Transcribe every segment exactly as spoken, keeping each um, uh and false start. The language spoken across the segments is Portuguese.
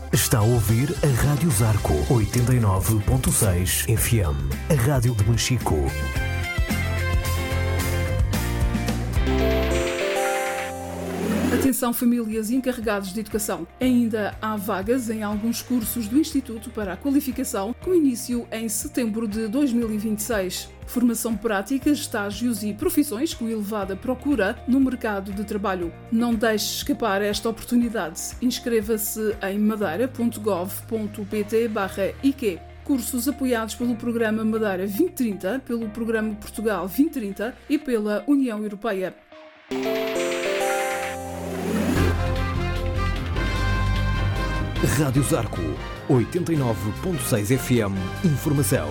Está a ouvir a Rádio Zarco oitenta e nove ponto seis F M, a rádio de Machico. Atenção, famílias e encarregados de educação. Ainda há vagas em alguns cursos do Instituto para a Qualificação, com início em setembro de dois mil e vinte e seis. Formação prática, estágios e profissões com elevada procura no mercado de trabalho. Não deixe escapar esta oportunidade. Inscreva-se em madeira ponto gov ponto pt barra I Q. Cursos apoiados pelo Programa Madeira vinte trinta, pelo Programa Portugal vinte trinta e pela União Europeia. Rádio Zarco oitenta e nove ponto seis F M. Informação.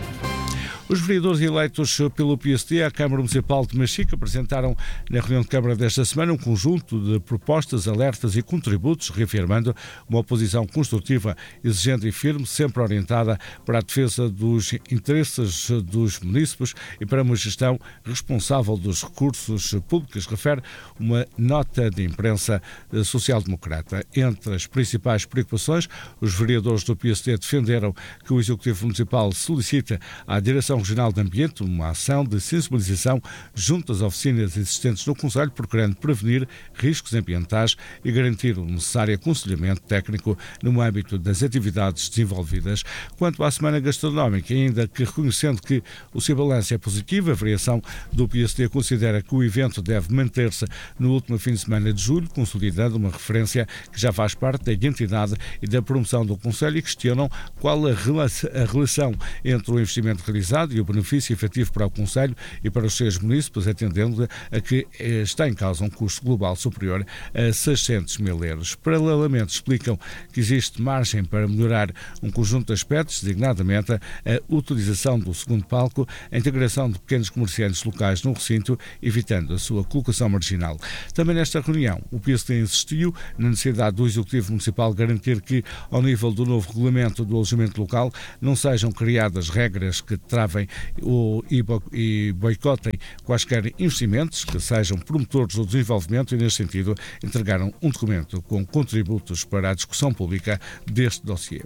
Os vereadores eleitos pelo P S D à Câmara Municipal de Machico apresentaram na reunião de Câmara desta semana um conjunto de propostas, alertas e contributos, reafirmando uma oposição construtiva, exigente e firme, sempre orientada para a defesa dos interesses dos munícipes e para uma gestão responsável dos recursos públicos, refere uma nota de imprensa social-democrata. Entre as principais preocupações, os vereadores do P S D defenderam que o Executivo Municipal solicita à Direção Regional de Ambiente uma ação de sensibilização junto às oficinas existentes no Conselho, procurando prevenir riscos ambientais e garantir o necessário aconselhamento técnico no âmbito das atividades desenvolvidas. Quanto à Semana Gastronómica, ainda que reconhecendo que o seu balanço é positivo, a variação do P S D considera que o evento deve manter-se no último fim de semana de julho, consolidando uma referência que já faz parte da identidade e da promoção do Conselho, e questionam qual a relação entre o investimento realizado e o benefício efetivo para o Conselho e para os seus munícipes, atendendo a que está em causa um custo global superior a seiscentos mil euros. Paralelamente, explicam que existe margem para melhorar um conjunto de aspectos, designadamente a utilização do segundo palco, a integração de pequenos comerciantes locais no recinto, evitando a sua colocação marginal. Também nesta reunião, o P S D insistiu na necessidade do Executivo Municipal garantir que, ao nível do novo regulamento do alojamento local, não sejam criadas regras que travem ou, e boicotem quaisquer investimentos que sejam promotores do desenvolvimento, e, neste sentido, entregaram um documento com contributos para a discussão pública deste dossiê.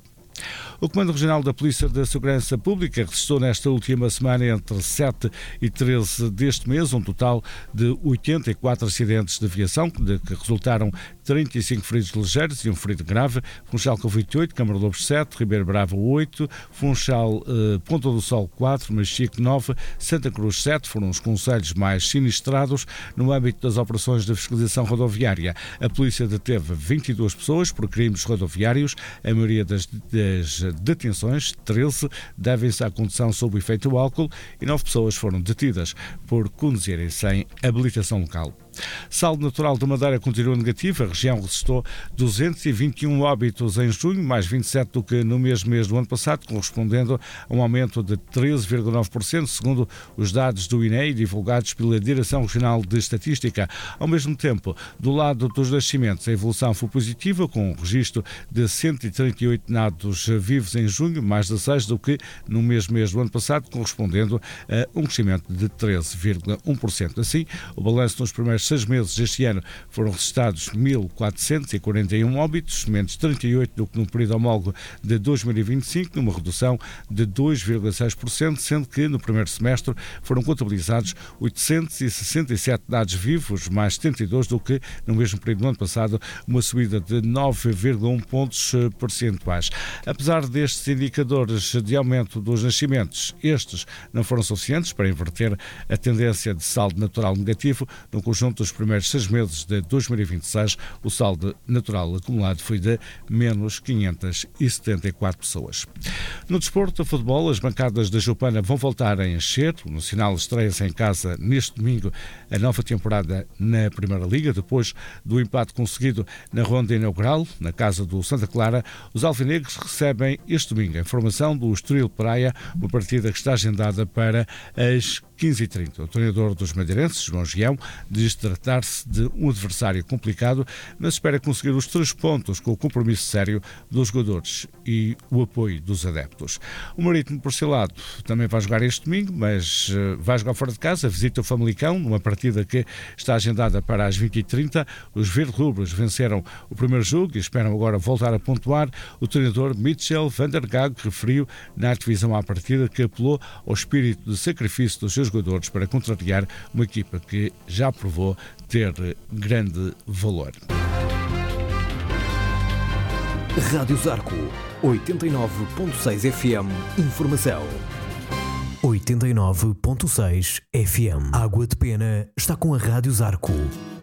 O Comando Regional da Polícia da Segurança Pública registrou nesta última semana, entre sete e treze deste mês, um total de oitenta e quatro acidentes de aviação, de que resultaram trinta e cinco feridos ligeiros e um ferido grave. Funchal com vinte e oito, Câmara de Lobos sete, Ribeiro Bravo oito, Funchal, eh, Ponta do Sol quatro, Machico nove, Santa Cruz sete foram os concelhos mais sinistrados. No âmbito das operações de fiscalização rodoviária, a polícia deteve vinte e duas pessoas por crimes rodoviários. A maioria das, das detenções, treze, devem-se à condução sob o efeito do álcool, e nove pessoas foram detidas por conduzirem sem habilitação local. Saldo natural da Madeira continua negativo. A região registrou duzentos e vinte e um óbitos em junho, mais vinte e sete do que no mesmo mês do ano passado, correspondendo a um aumento de treze vírgula nove por cento, segundo os dados do I N E divulgados pela Direção Regional de Estatística. Ao mesmo tempo, do lado dos nascimentos, a evolução foi positiva, com um registro de cento e trinta e oito natos vivos em junho, mais dezasseis do que no mesmo mês do ano passado, correspondendo a um crescimento de treze vírgula um por cento. Assim, o balanço nos primeiros seis meses deste ano foram registrados mil quatrocentos e quarenta e um óbitos, menos trinta e oito do que no período homólogo de dois mil e vinte e cinco, numa redução de dois vírgula seis por cento, sendo que no primeiro semestre foram contabilizados oitocentos e sessenta e sete dados vivos, mais setenta e dois do que no mesmo período do ano passado, uma subida de nove vírgula um pontos percentuais. Apesar destes indicadores de aumento dos nascimentos, estes não foram suficientes para inverter a tendência de saldo natural negativo. No conjunto dos primeiros seis meses de dois mil e vinte e seis, o saldo natural acumulado foi de menos quinhentas e setenta e quatro pessoas. No desporto, de futebol, as bancadas da Jupana vão voltar a encher. O Nacional estreia-se em casa neste domingo a nova temporada na Primeira Liga, depois do empate conseguido na ronda inaugural, na casa do Santa Clara. Os alvinegros recebem este domingo a informação do Estoril Praia, uma partida que está agendada para as quinze e trinta. O treinador dos madeirenses, João Gião, diz tratar-se de um adversário complicado, mas espera conseguir os três pontos com o compromisso sério dos jogadores e o apoio dos adeptos. O Marítimo, por seu lado, também vai jogar este domingo, mas vai jogar fora de casa, visita o Famalicão, numa partida que está agendada para as vinte e trinta. Os verde-rubros venceram o primeiro jogo e esperam agora voltar a pontuar. O treinador Mitchell van der Gaag referiu na divisão à partida que apelou ao espírito de sacrifício dos seus jogadores para contrariar uma equipa que já provou ter grande valor. Rádio Zarco, oitenta e nove ponto seis F M. Informação. oitenta e nove ponto seis F M. Água de Pena está com a Rádio Zarco.